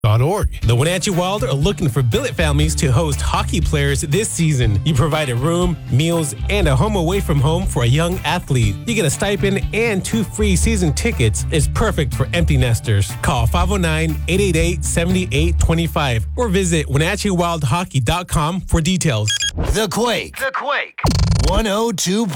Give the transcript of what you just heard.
The Wenatchee Wild are looking for billet families to host hockey players this season. You provide a room, meals, and a home away from home for a young athlete. You get a stipend and 2 free season tickets. It's perfect for empty nesters. Call 509-888-7825 or visit WenatcheeWildHockey.com for details. The Quake. 102.